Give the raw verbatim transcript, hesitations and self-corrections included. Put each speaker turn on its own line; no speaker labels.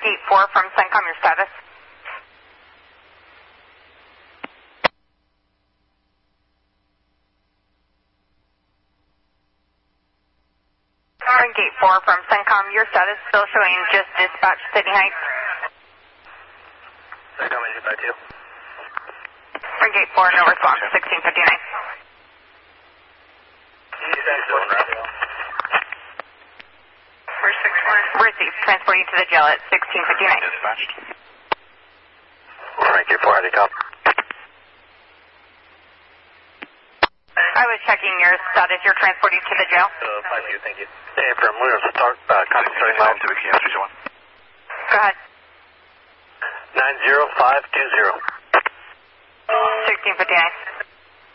Gate four from CENTCOM, your status. Gate four from CENTCOM, your status still showing just dispatch Sydney Heights.
CENTCOM is back to you.
From Gate four, no response, sixteen fifty-nine. Received, transporting to the jail at sixteen fifty-nine.
Dispatched. Alright, Gate four, how do you copy?
I was checking your status. You're transporting to the jail.
Uh, five two, thank you. Hey, from Lunar, start, uh, contact starting line to Kilo three two one.
Go ahead.
nine zero five two zero.
sixteen fifty-nine.